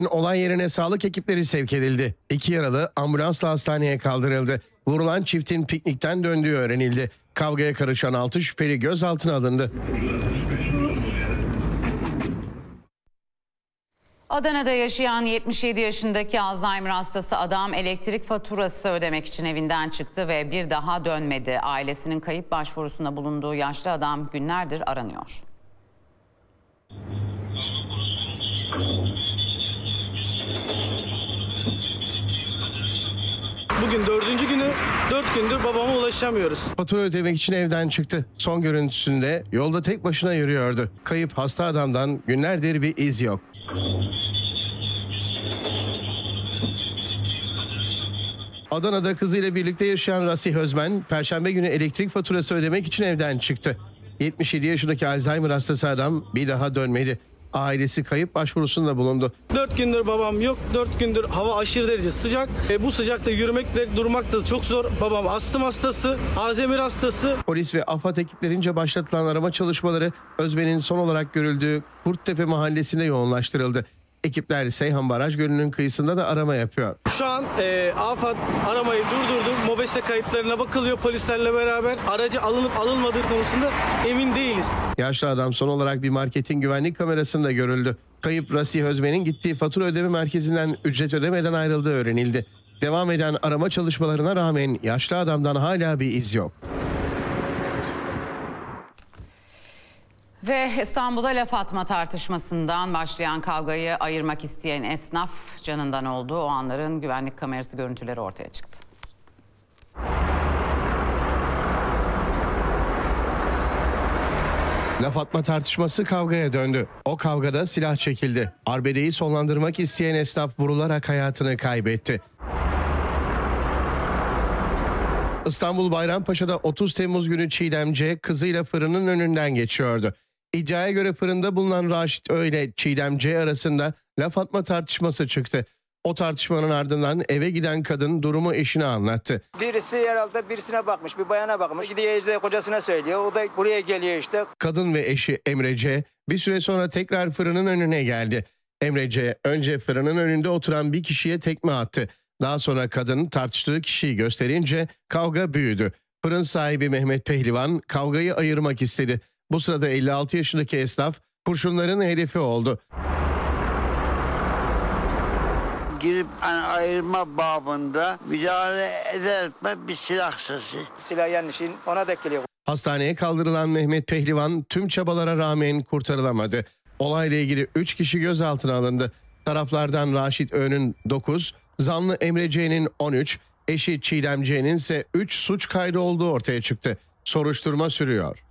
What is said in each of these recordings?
Olay yerine sağlık ekipleri sevk edildi. 2 yaralı ambulansla hastaneye kaldırıldı. Vurulan çiftin piknikten döndüğü öğrenildi. Kavgaya karışan 6 şüpheli gözaltına alındı. Adana'da yaşayan 77 yaşındaki Alzheimer hastası adam elektrik faturası ödemek için evinden çıktı ve bir daha dönmedi. Ailesinin kayıp başvurusunda bulunduğu yaşlı adam günlerdir aranıyor. Bugün 4. günü, 4 gündür babama ulaşamıyoruz. Fatura ödemek için evden çıktı. Son görüntüsünde yolda tek başına yürüyordu. Kayıp hasta adamdan günlerdir bir iz yok. Adana'da kızıyla birlikte yaşayan Rasih Özmen, Perşembe günü elektrik faturası ödemek için evden çıktı. 77 yaşındaki Alzheimer hastası adam bir daha dönmedi. Ailesi kayıp başvurusunda bulundu. 4 gündür babam yok, 4 gündür hava aşırı derece sıcak. Bu sıcakta yürümek de durmak da çok zor. Babam astım hastası, Alzheimer hastası. Polis ve AFAD ekiplerince başlatılan arama çalışmaları Özmen'in son olarak görüldüğü Kurttepe mahallesinde yoğunlaştırıldı. Ekipler Seyhan Baraj Gölü'nün kıyısında da arama yapıyor. Şu an AFAD aramayı durdurdu. MOBESE kayıtlarına bakılıyor polislerle beraber. Aracı alınıp alınmadığı konusunda emin değiliz. Yaşlı adam son olarak bir marketin güvenlik kamerasında görüldü. Kayıp Rasih Özmen'in gittiği fatura ödeme merkezinden ücret ödemeden ayrıldığı öğrenildi. Devam eden arama çalışmalarına rağmen yaşlı adamdan hala bir iz yok. Ve İstanbul'da laf atma tartışmasından başlayan kavgayı ayırmak isteyen esnaf canından oldu. O anların güvenlik kamerası görüntüleri ortaya çıktı. Laf atma tartışması kavgaya döndü. O kavgada silah çekildi. Arbedeyi sonlandırmak isteyen esnaf vurularak hayatını kaybetti. İstanbul Bayrampaşa'da 30 Temmuz günü Çiğdem C. kızıyla fırının önünden geçiyordu. İddiaya göre fırında bulunan Raşit Ö ile Çiğdem C. arasında laf atma tartışması çıktı. O tartışmanın ardından eve giden kadın durumu eşine anlattı. Birisi herhalde birisine bakmış, bir bayana bakmış. Gidiyor işte kocasına söylüyor. O da buraya geliyor işte. Kadın ve eşi Emre C. bir süre sonra tekrar fırının önüne geldi. Emre C. önce fırının önünde oturan bir kişiye tekme attı. Daha sonra kadın tartıştığı kişiyi gösterince kavga büyüdü. Fırın sahibi Mehmet Pehlivan kavgayı ayırmak istedi. Bu sırada 56 yaşındaki esnaf kurşunların hedefi oldu. Girip ayırma babında müdahale eder etme bir silah sesi. Silah yanlışın ona da geliyor. Hastaneye kaldırılan Mehmet Pehlivan tüm çabalara rağmen kurtarılamadı. Olayla ilgili 3 kişi gözaltına alındı. Taraflardan Raşit Ö'nün 9, zanlı Emre C'nin 13, eşi Çiğdem C'nin ise 3 suç kaydı olduğu ortaya çıktı. Soruşturma sürüyor.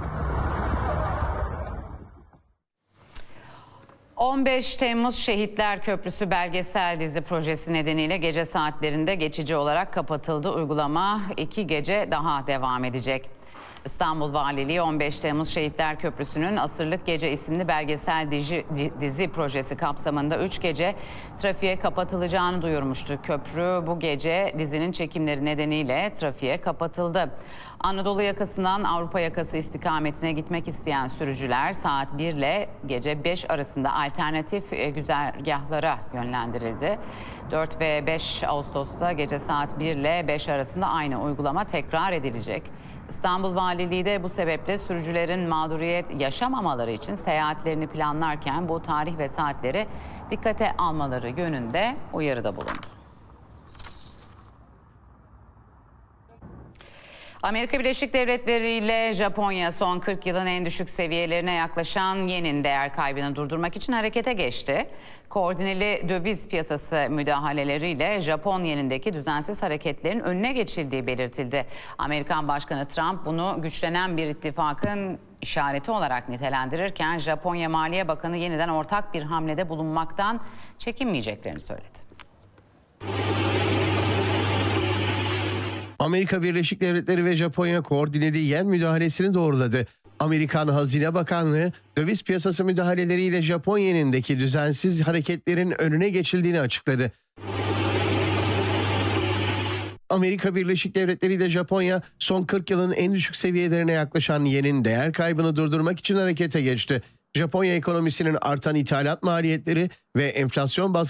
15 Temmuz Şehitler Köprüsü belgesel dizi projesi nedeniyle gece saatlerinde geçici olarak kapatıldı. Uygulama 2 gece daha devam edecek. İstanbul Valiliği 15 Temmuz Şehitler Köprüsü'nün Asırlık Gece isimli belgesel dizi projesi kapsamında 3 gece trafiğe kapatılacağını duyurmuştu. Köprü bu gece dizinin çekimleri nedeniyle trafiğe kapatıldı. Anadolu yakasından Avrupa yakası istikametine gitmek isteyen sürücüler saat 1 ile gece 5 arasında alternatif güzergahlara yönlendirildi. 4 ve 5 Ağustos'ta gece saat 1 ile 5 arasında aynı uygulama tekrar edilecek. İstanbul Valiliği de bu sebeple sürücülerin mağduriyet yaşamamaları için seyahatlerini planlarken bu tarih ve saatleri dikkate almaları yönünde uyarıda bulundu. Amerika Birleşik Devletleri ile Japonya son 40 yılın en düşük seviyelerine yaklaşan yenin değer kaybını durdurmak için harekete geçti. Koordineli döviz piyasası müdahaleleriyle Japon yenindeki düzensiz hareketlerin önüne geçildiği belirtildi. Amerikan Başkanı Trump bunu güçlenen bir ittifakın işareti olarak nitelendirirken Japonya Maliye Bakanı yeniden ortak bir hamlede bulunmaktan çekinmeyeceklerini söyledi. Amerika Birleşik Devletleri ve Japonya koordineli yen müdahalesini doğruladı. Amerikan Hazine Bakanlığı döviz piyasası müdahaleleriyle Japon yenindeki düzensiz hareketlerin önüne geçildiğini açıkladı. Amerika Birleşik Devletleri ile Japonya son 40 yılın en düşük seviyelerine yaklaşan yenin değer kaybını durdurmak için harekete geçti. Japonya ekonomisinin artan ithalat maliyetleri ve enflasyon baskısı